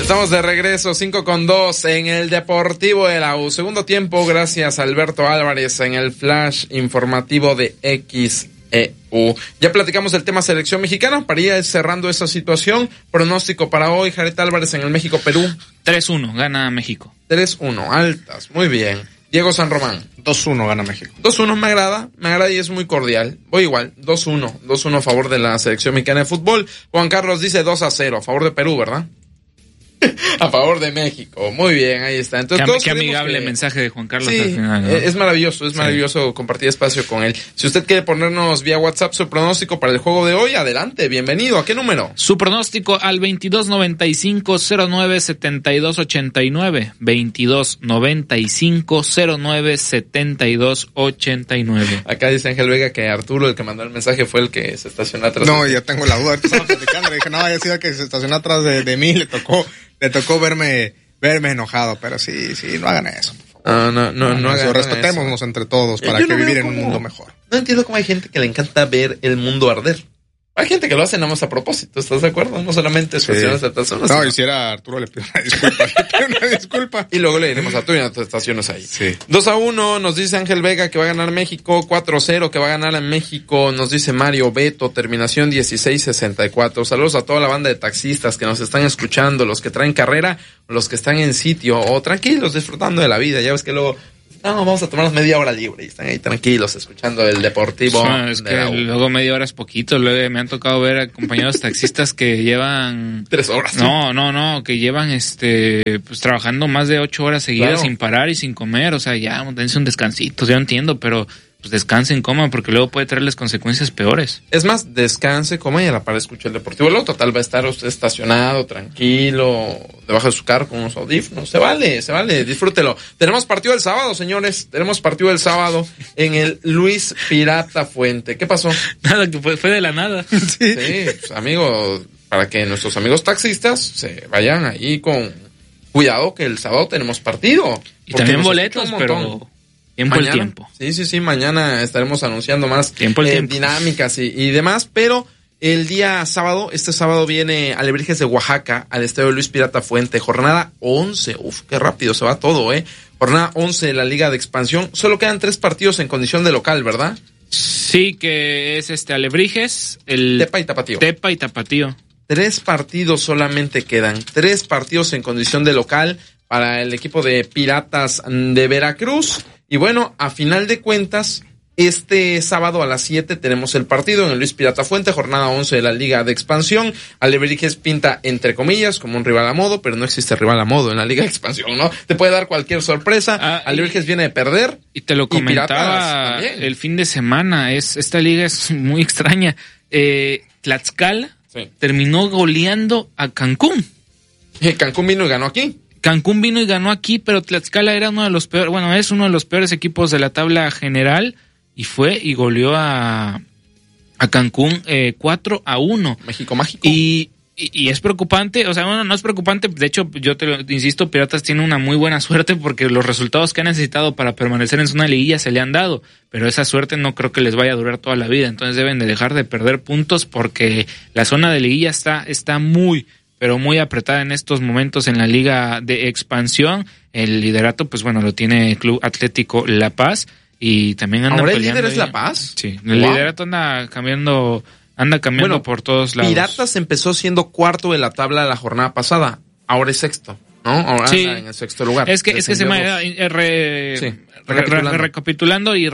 Estamos de regreso, 5:02 en el Deportivo de la U. Segundo tiempo, gracias a Alberto Álvarez en el flash informativo de XEU. Ya platicamos del tema selección mexicana. Para ir cerrando esa situación, pronóstico para hoy, Jared Álvarez en el México-Perú. 3-1, gana México. 3-1, altas, muy bien. Diego San Román. 2-1 gana México. 2-1 me agrada y es muy cordial. Voy igual, 2-1 a favor de la selección mexicana de fútbol. Juan Carlos dice 2-0 a favor de Perú, ¿verdad? A favor de México. Muy bien, ahí está. Entonces, qué amigable mensaje de Juan Carlos sí, al final, ¿no? Es maravilloso compartir espacio con él. Si usted quiere ponernos vía WhatsApp su pronóstico para el juego de hoy, adelante, bienvenido. ¿A qué número? Su pronóstico al 2295-09-7289. 2295-09-7289. Acá dice Ángel Vega que Arturo, el que mandó el mensaje, fue el que se estacionó atrás. No, ya tengo la duda. Estaba platicando, le dije, no, haya sido el que se estacionó atrás de mí, le tocó verme enojado, pero sí, no hagan eso. No hagan eso. Respetémonos entre todos para que vivir en un mundo mejor. No entiendo cómo hay gente que le encanta ver el mundo arder. Hay gente que lo hace nada más a propósito, ¿estás de acuerdo? No solamente estaciones de personas. No, y si era Arturo, le pido una disculpa. Y luego le diremos a tú y no te estaciones ahí. Sí. 2-1, nos dice Ángel Vega que va a ganar México. 4-0 que va a ganar en México, nos dice Mario Beto, terminación 1664. Saludos a toda la banda de taxistas que nos están escuchando, los que traen carrera, los que están en sitio o tranquilos, disfrutando de la vida. Ya ves que luego... No, vamos a tomarnos media hora libre y están ahí tranquilos escuchando el Deportivo. No, es que luego media hora es poquito. Luego me han tocado ver a compañeros taxistas que llevan 3 horas. No, que llevan pues trabajando más de 8 horas seguidas, claro, sin parar y sin comer. O sea, ya dense un descansito, yo entiendo, pero pues descansen, coman, porque luego puede traerles consecuencias peores. Es más, descanse, coma y a la par escuche el Deportivo. Luego total va a estar usted estacionado, tranquilo, debajo de su carro con unos audífonos. Se vale, disfrútelo. Tenemos partido el sábado, señores. Tenemos partido el sábado en el Luis Pirata Fuente. ¿Qué pasó? Nada, que fue de la nada. Sí, pues, amigo, para que nuestros amigos taxistas se vayan ahí con cuidado que el sábado tenemos partido. Y también boletos, pero... Tiempo. Sí, mañana estaremos anunciando más dinámicas y demás, pero el día sábado, este sábado viene Alebrijes de Oaxaca al estadio Luis Pirata Fuente, jornada 11, qué rápido se va todo, jornada 11 de la Liga de Expansión, solo quedan 3 partidos en condición de local, ¿verdad? Sí, que es Alebrijes, el Tepa y Tapatío. 3 partidos solamente quedan, 3 partidos en condición de local para el equipo de Piratas de Veracruz. Y bueno, a final de cuentas, este sábado a las 7 tenemos el partido en el Luis Pirata Fuente, jornada 11 de la Liga de Expansión. Alebrijes pinta, entre comillas, como un rival a modo, pero no existe rival a modo en la Liga de Expansión, ¿no? Te puede dar cualquier sorpresa. Alebrijes viene de perder. Y te lo comentaba el fin de semana, esta liga es muy extraña. Tlaxcala terminó goleando a Cancún. Cancún vino y ganó aquí. Cancún vino y ganó aquí, pero Tlaxcala era uno de los peores, es uno de los peores equipos de la tabla general y fue y goleó a Cancún 4-1. México mágico. Y es preocupante, no es preocupante, de hecho, yo insisto, Piratas tiene una muy buena suerte porque los resultados que ha necesitado para permanecer en zona de liguilla se le han dado, pero esa suerte no creo que les vaya a durar toda la vida, entonces deben de dejar de perder puntos porque la zona de liguilla está muy, pero muy apretada en estos momentos en la Liga de Expansión. El liderato, pues lo tiene el Club Atlético La Paz y también anda peleando. ¿El líder es La Paz? Sí, el liderato anda cambiando por todos lados. Piratas empezó siendo cuarto de la tabla la jornada pasada, ahora es sexto, ¿no? Ahora anda en el sexto lugar. Es que se me recapitulando y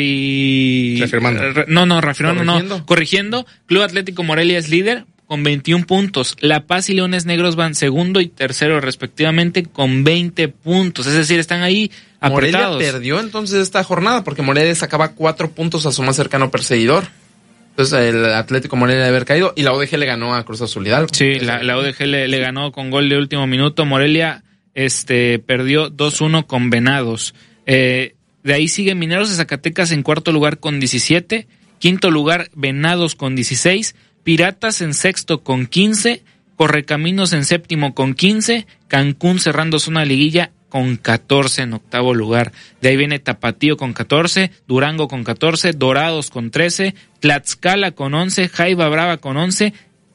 reafirmando. Corrigiendo, Club Atlético Morelia es líder con 21 puntos. La Paz y Leones Negros van segundo y tercero respectivamente con 20 puntos. Es decir, están ahí apretados. Morelia perdió entonces esta jornada porque Morelia sacaba 4 puntos a su más cercano perseguidor. Entonces el Atlético Morelia debe haber caído y la UDG le ganó a Cruz Azul Hidalgo. Sí, la UDG le ganó con gol de último minuto. Morelia perdió 2-1 con Venados. De ahí sigue Mineros de Zacatecas en cuarto lugar con 17. Quinto lugar Venados con 16. Piratas en sexto con 15, Correcaminos en séptimo con 15, Cancún cerrando zona de liguilla con 14 en octavo lugar. De ahí viene Tapatío con 14, Durango con 14, Dorados con 13, Tlaxcala con 11, Jaiba Brava con 11,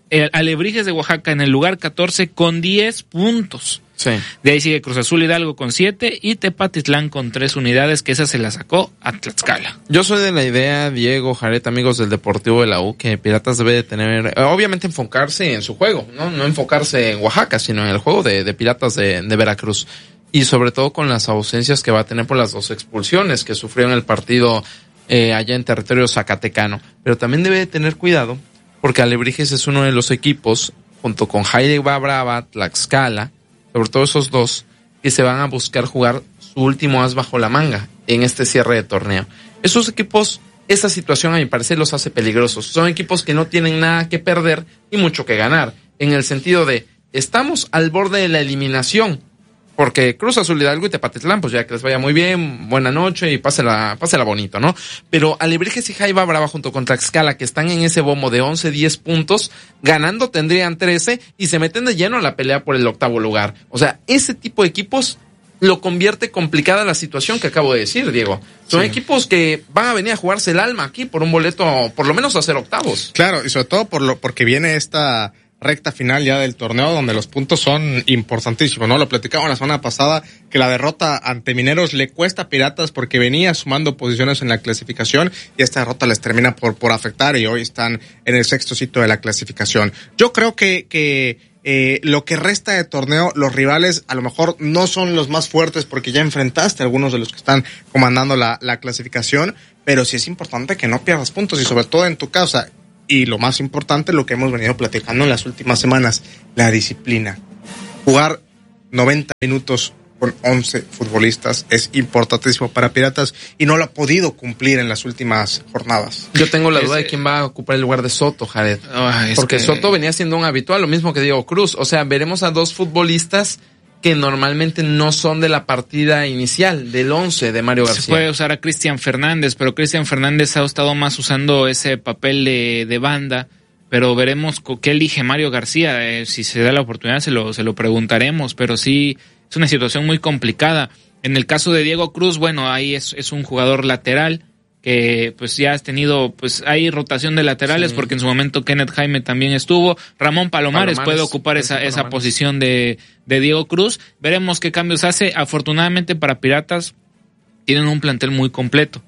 Alebrijes de Oaxaca en el lugar 14 con 10 puntos. Sí. De ahí sigue Cruz Azul Hidalgo con 7 y Tepatitlán con 3 unidades, que esa se la sacó a Tlaxcala. Yo soy de la idea, Diego, Jared, amigos del Deportivo de la U, que Piratas debe de tener, obviamente enfocarse en su juego, no enfocarse en Oaxaca, sino en el juego de Piratas de Veracruz. Y sobre todo con las ausencias que va a tener por las 2 expulsiones que sufrió en el partido allá en territorio zacatecano. Pero también debe de tener cuidado, porque Alebrijes es uno de los equipos, junto con Jaiba Brava, Tlaxcala, sobre todo esos 2, que se van a buscar jugar su último as bajo la manga en este cierre de torneo. Esos equipos, esta situación a mi parecer los hace peligrosos. Son equipos que no tienen nada que perder y mucho que ganar, en el sentido de, estamos al borde de la eliminación, porque Cruz Azul Hidalgo y Tepatitlán, pues ya que les vaya muy bien, buena noche y pásela bonito, ¿no? Pero Alebrijes y Jaiba Brava junto con Tlaxcala, que están en ese bombo de 11-10 puntos, ganando tendrían 13 y se meten de lleno a la pelea por el 8º lugar. O sea, ese tipo de equipos lo convierte complicada la situación que acabo de decir, Diego. Son equipos que van a venir a jugarse el alma aquí por un boleto, por lo menos a ser octavos. Claro, y sobre todo porque viene esta recta final ya del torneo donde los puntos son importantísimos, ¿no? Lo platicamos la semana pasada que la derrota ante Mineros le cuesta a Piratas porque venía sumando posiciones en la clasificación y esta derrota les termina por afectar y hoy están en el 6º sitio de la clasificación. Yo creo que lo que resta de torneo, los rivales a lo mejor no son los más fuertes porque ya enfrentaste a algunos de los que están comandando la clasificación, pero sí es importante que no pierdas puntos y sobre todo en tu casa. Y lo más importante, lo que hemos venido platicando en las últimas semanas, la disciplina. Jugar 90 minutos con 11 futbolistas es importantísimo para Piratas y no lo ha podido cumplir en las últimas jornadas. Yo tengo la duda de quién va a ocupar el lugar de Soto, Jared. Porque Soto venía siendo un habitual, lo mismo que Diego Cruz. O sea, veremos a 2 futbolistas que normalmente no son de la partida inicial, del 11 de Mario García. Se puede usar a Cristian Fernández, pero Cristian Fernández ha estado más usando ese papel de banda, pero veremos qué elige Mario García. Si se da la oportunidad se lo preguntaremos, pero sí es una situación muy complicada. En el caso de Diego Cruz, bueno, ahí es un jugador lateral, que pues ya has tenido, pues hay rotación de laterales, porque en su momento Kenneth Jaime también estuvo, Ramón Palomares puede ocupar esa posición de Diego Cruz. Veremos qué cambios hace. Afortunadamente para Piratas tienen un plantel muy completo,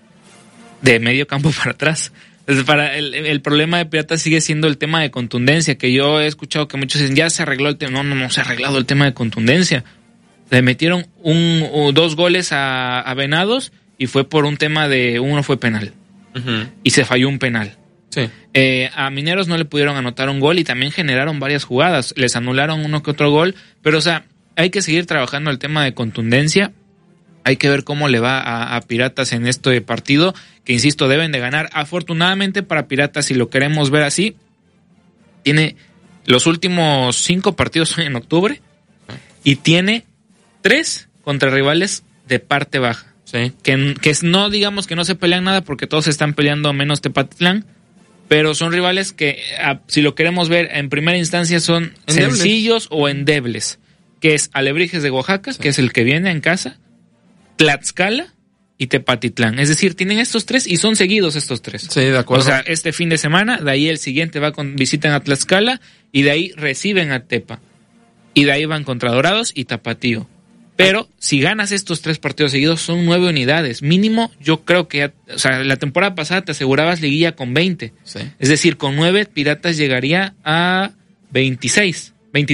de medio campo para atrás. Para el problema de Piratas sigue siendo el tema de contundencia, que yo he escuchado que muchos dicen, ya se arregló el tema. No se ha arreglado el tema de contundencia. Le metieron 2 goles a Venados y fue por un tema de uno fue penal. Y se falló un penal. Sí. A Mineros no le pudieron anotar un gol y también generaron varias jugadas. Les anularon uno que otro gol, pero o sea, hay que seguir trabajando el tema de contundencia. Hay que ver cómo le va a Piratas en este partido, que insisto, deben de ganar. Afortunadamente para Piratas, si lo queremos ver así, tiene los últimos 5 partidos en octubre y tiene 3 contra rivales de parte baja. Sí. Que no digamos que no se pelean nada porque todos están peleando menos Tepatitlán, pero son rivales que, si lo queremos ver en primera instancia, son endebles, sencillos o endebles, que es Alebrijes de Oaxaca, que es el que viene en casa, Tlaxcala y Tepatitlán. Es decir, tienen estos 3 y son seguidos estos 3. Sí, de acuerdo. O sea, este fin de semana, de ahí el siguiente visitan a Tlaxcala y de ahí reciben a Tepa. Y de ahí van contra Dorados y Tapatío. Pero si ganas estos 3 partidos seguidos, son 9 unidades. Mínimo, yo creo que o sea, la temporada pasada te asegurabas liguilla con 20. Sí. Es decir, con 9 Piratas llegaría a 23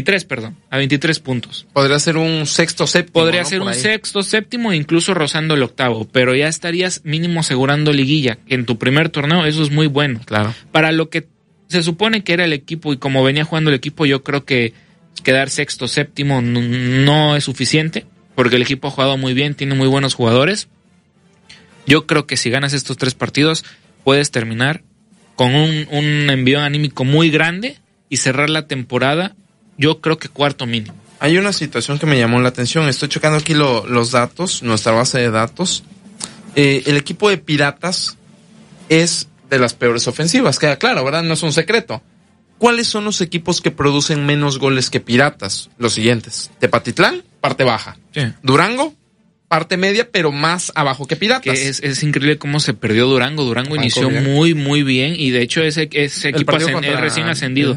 puntos. Podría ser un 6º, 7º. Podría ser un 6º, 7º, incluso rozando el 8º. Pero ya estarías mínimo asegurando liguilla. En tu primer torneo, eso es muy bueno. Claro. Para lo que se supone que era el equipo y como venía jugando el equipo, yo creo que quedar 6º, 7º no es suficiente, porque el equipo ha jugado muy bien, tiene muy buenos jugadores. Yo creo que si ganas estos 3 partidos, puedes terminar con un envío anímico muy grande y cerrar la temporada, yo creo que 4º mínimo. Hay una situación que me llamó la atención. Estoy checando aquí los datos, nuestra base de datos. El equipo de Piratas es de las peores ofensivas, queda claro, ¿verdad? No es un secreto. ¿Cuáles son los equipos que producen menos goles que Piratas? Los siguientes. Tepatitlán, parte baja. Sí. Durango, parte media, pero más abajo que Piratas. Que es increíble cómo se perdió Durango. Durango inició bien. muy, muy bien y de hecho ese equipo es recién ascendido.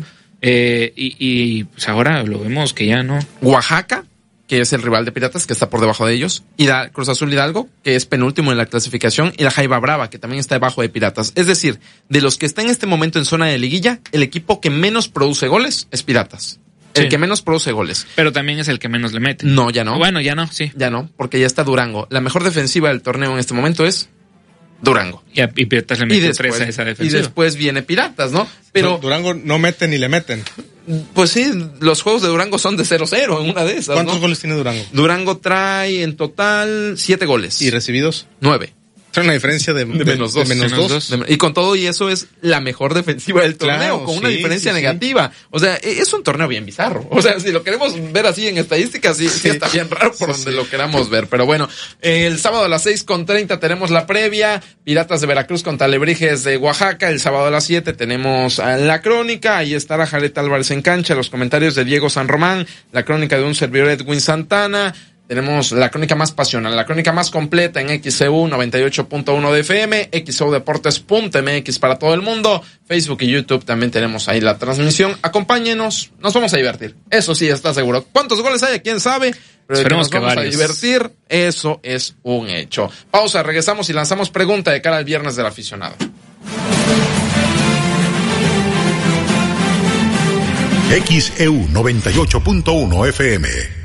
Y pues ahora lo vemos que ya no. Oaxaca, que es el rival de Piratas, que está por debajo de ellos, y Cruz Azul Hidalgo, que es penúltimo en la clasificación, y la Jaiba Brava, que también está debajo de Piratas. Es decir, de los que están en este momento en zona de liguilla, el equipo que menos produce goles es Piratas. El que menos produce goles. Pero también es el que menos le mete. No, ya no. Bueno, ya no, sí. Ya no, porque ya está Durango. La mejor defensiva del torneo en este momento es Durango. Y Piratas le mete 3 a esa defensiva. Y después viene Piratas, ¿no? Pero Durango no mete ni le meten. Pues sí, los juegos de Durango son de 0-0 en una de esas. ¿Cuántos goles tiene Durango? Durango trae en total 7 goles. ¿Y recibidos? 9. Trae una diferencia de menos 2. De menos 2. Y con todo y eso es la mejor defensiva del torneo, claro, con una diferencia negativa. O sea, es un torneo bien bizarro. O sea, si lo queremos ver así en estadísticas, sí está bien raro por donde lo queramos ver. Pero bueno, el sábado a las 6:30 tenemos la previa. Piratas de Veracruz contra Alebrijes de Oaxaca. El sábado a las 7 tenemos la crónica. Ahí estará Jared Álvarez en cancha. Los comentarios de Diego San Román. La crónica de un servidor Edwin Santana. Tenemos la crónica más pasional, la crónica más completa en XCU 98.1 de FM, XCUdeportes.mx para todo el mundo, Facebook y YouTube también tenemos ahí la transmisión. Acompáñenos, nos vamos a divertir. Eso sí, está seguro. ¿Cuántos goles hay? ¿Quién sabe? Pero esperemos que nos vamos a divertir, eso es un hecho. Pausa, regresamos y lanzamos pregunta de cara al viernes del aficionado. XEU 98.1 FM.